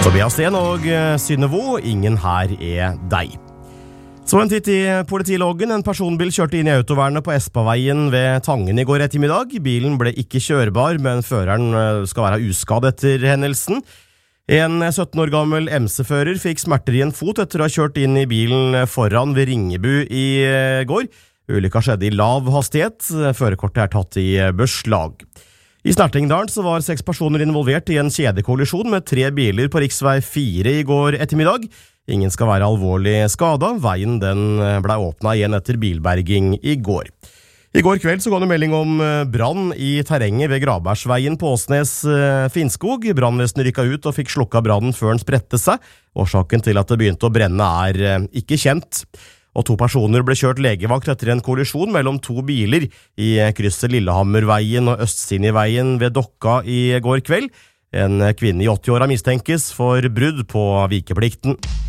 Tobias Sten og Synnevo, ingen her deg. Så en titt i politiloggen. En personbil kjørte inn i autovernet på Espaveien ved Tangen i går ettermiddag. Bilen ble ikke kjørbar, men føreren skal være uskadd etter hendelsen. En 17 år gammel MC-fører fikk smerter i en fot etter å ha kjørt inn i bilen foran ved Ringebu i går. Ulykka skjedde i lav hastighet. Førerkortet tatt i beslag. I Snertingdalen så var 6 personer involvert i en kjedekollisjon med 3 biler på riksvei 4 i går ettermiddag. Ingen skal være alvorlig skadet. Veien den ble åpnet igjen etter bilberging i går. I går kveld så kom det melding om brann i terrenget ved Grabergsveien på Åsnes Finnskog. Brannvesenet rykket ut og fikk slukket brannen før den spredte seg. Årsaken til at det begynte å brenne ikke kjent. Og 2 personer ble kjørt legevakt etter en kollisjon mellom 2 biler i krysset Lillehammerveien og Østsinjeveien ved Dokka i går kveld. En kvinne i 80-åra mistenkes for brudd på vikeplikten.